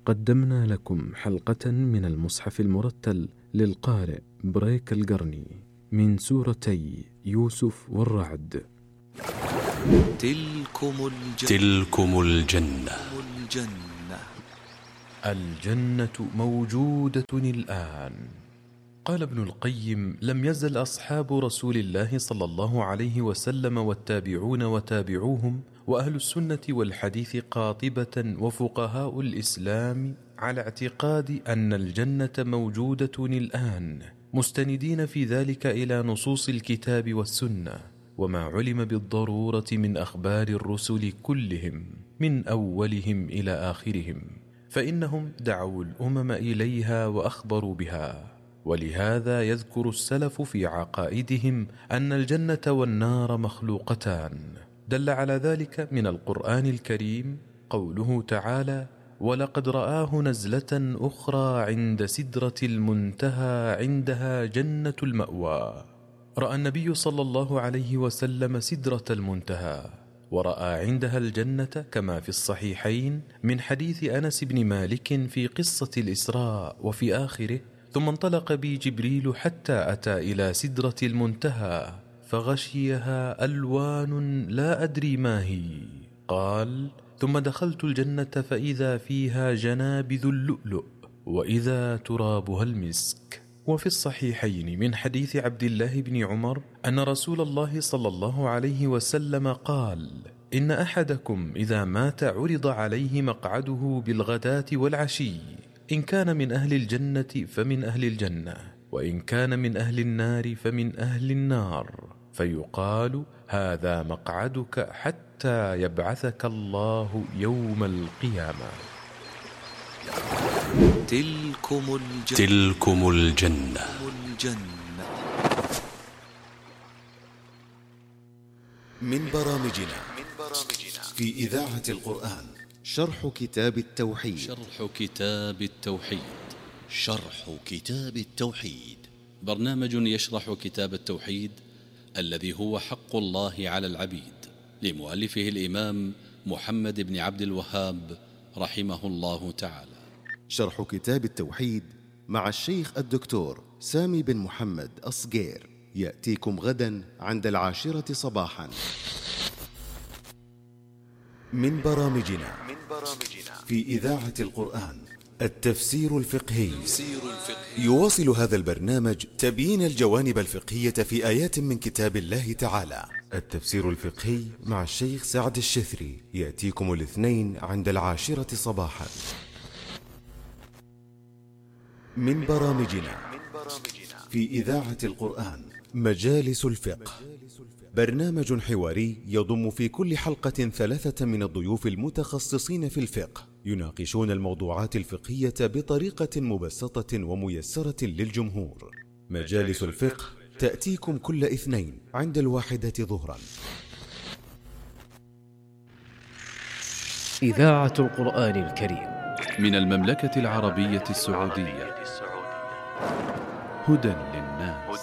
قدمنا لكم حلقة من المصحف المرتل للقارئ بريك القرني من سورتي يوسف والرعد. تلكم الجنة. الجنة موجودة الآن. قال ابن القيم: لم يزل أصحاب رسول الله صلى الله عليه وسلم والتابعون وتابعوهم وأهل السنة والحديث قاطبة وفقهاء الإسلام على اعتقاد أن الجنة موجودة الآن، مستندين في ذلك إلى نصوص الكتاب والسنة وما علم بالضرورة من أخبار الرسل كلهم من أولهم إلى آخرهم، فإنهم دعوا الأمم إليها وأخبروا بها. ولهذا يذكر السلف في عقائدهم أن الجنة والنار مخلوقتان. دل على ذلك من القرآن الكريم قوله تعالى: ولقد رآه نزلة أخرى عند سدرة المنتهى عندها جنة المأوى. رأى النبي صلى الله عليه وسلم سدرة المنتهى ورأى عندها الجنة كما في الصحيحين من حديث أنس بن مالك في قصة الإسراء وفي آخره: ثم انطلق بي جبريل حتى أتى إلى سدرة المنتهى فغشيها ألوان لا أدري ما هي. قال: ثم دخلت الجنة فإذا فيها جنابذ اللؤلؤ وإذا ترابها المسك. وفي الصحيحين من حديث عبد الله بن عمر أن رسول الله صلى الله عليه وسلم قال: إن أحدكم إذا مات عرض عليه مقعده بالغداة والعشي، إن كان من أهل الجنة فمن أهل الجنة، وإن كان من أهل النار فمن أهل النار، فيقال: هذا مقعدك حتى يبعثك الله يوم القيامة. تلكم الجنة. من برامجنا في إذاعة القرآن شرح كتاب التوحيد. شرح كتاب التوحيد برنامج يشرح كتاب التوحيد الذي هو حق الله على العبيد، لمؤلفه الإمام محمد بن عبد الوهاب رحمه الله تعالى. شرح كتاب التوحيد مع الشيخ الدكتور سامي بن محمد أصغير يأتيكم غدا عند 10 صباحا. من برامجنا في إذاعة القرآن التفسير الفقهي. يواصل هذا البرنامج تبيين الجوانب الفقهية في آيات من كتاب الله تعالى. التفسير الفقهي مع الشيخ سعد الشثري يأتيكم الاثنين عند 10 صباحا. من برامجنا في إذاعة القرآن مجالس الفقه، برنامج حواري يضم في كل حلقة 3 من الضيوف المتخصصين في الفقه، يناقشون الموضوعات الفقهية بطريقة مبسطة وميسرة للجمهور. مجالس الفقه تأتيكم كل اثنين عند 1 ظهرا. إذاعة القرآن الكريم من المملكة العربية السعودية، هدى